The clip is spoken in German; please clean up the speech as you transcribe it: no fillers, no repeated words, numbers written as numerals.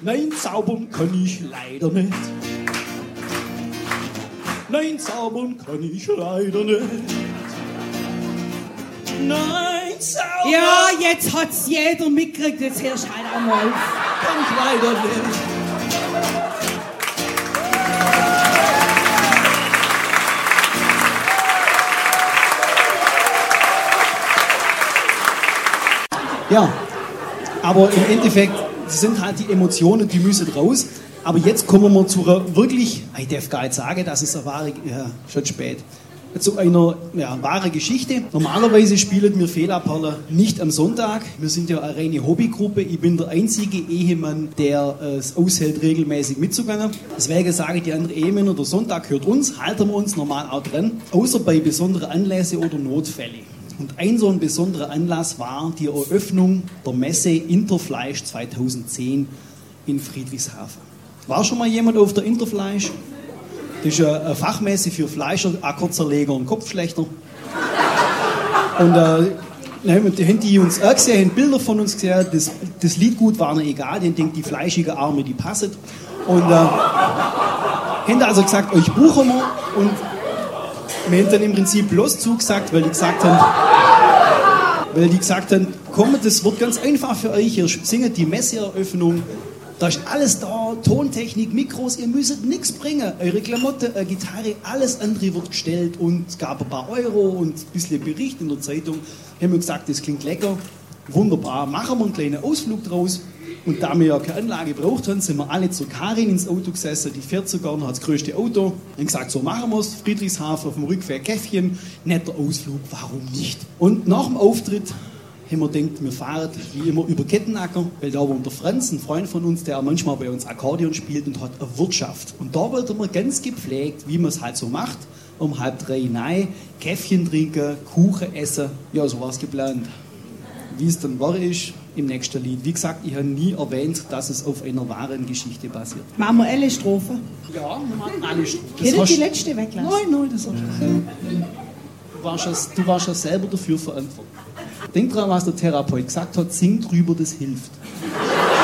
Nein, zaubern kann ich leider nicht. Nein, zaubern kann ich leider nicht. Nein, zaubern... Ja, jetzt hat's jeder mitgekriegt, jetzt hörst du halt einmal auf. Kann ich leider nicht. Ja, aber im Endeffekt sind halt die Emotionen, die müssen raus. Aber jetzt kommen wir zu einer wirklich, ich darf gar nicht sagen, dass es eine wahre, ja, schon spät, zu einer wahren Geschichte. Normalerweise spielen wir Fehlerperler nicht am Sonntag. Wir sind ja eine reine Hobbygruppe. Ich bin der einzige Ehemann, der es aushält, regelmäßig mitzugehen. Deswegen sage ich die anderen Ehemänner, der Sonntag gehört uns, halten wir uns normal auch dran, außer bei besonderen Anlässen oder Notfällen. Und ein so ein besonderer Anlass war die Eröffnung der Messe Interfleisch 2010 in Friedrichshafen. War schon mal jemand auf der Interfleisch? Das ist eine Fachmesse für Fleischer, Ackerzerleger und Kopfschlechter. Und haben die uns auch gesehen, haben Bilder von uns gesehen, das Liedgut war ihnen egal, die denkt, die fleischige Arme, die passen. Und haben also gesagt, euch buchen wir. Und wir haben dann im Prinzip bloß zugesagt, weil die gesagt haben, komm, das wird ganz einfach für euch, ihr singt die Messeeröffnung, da ist alles da, Tontechnik, Mikros, ihr müsst nichts bringen, eure Klamotte, Gitarre, alles andere wird gestellt und es gab ein paar Euro und ein bisschen Bericht in der Zeitung, haben wir gesagt, das klingt lecker, wunderbar, machen wir einen kleinen Ausflug draus. Und da wir ja keine Anlage gebraucht haben, sind wir alle zu Karin ins Auto gesessen, die fährt sogar, hat das größte Auto. Und gesagt, so machen wir es, Friedrichshafen, auf dem Rückweg Käffchen, netter Ausflug, warum nicht? Und nach dem Auftritt haben wir gedacht, wir fahren wie immer über Kettenacker, weil da wohnt der Franz, ein Freund von uns, der manchmal bei uns Akkordeon spielt und hat eine Wirtschaft. Und da wollten wir ganz gepflegt, wie man es halt so macht, um 2:30 rein, Käffchen trinken, Kuchen essen, ja, so war es geplant. Wie es dann war, ist im nächsten Lied. Wie gesagt, ich habe nie erwähnt, dass es auf einer wahren Geschichte basiert. Machen wir alle Strophen? Ja, wir machen alle Strophen. Können die letzte weglassen? Nein, das hast du. Du warst ja selber dafür verantwortlich. Denk dran, was der Therapeut gesagt hat, sing drüber, das hilft.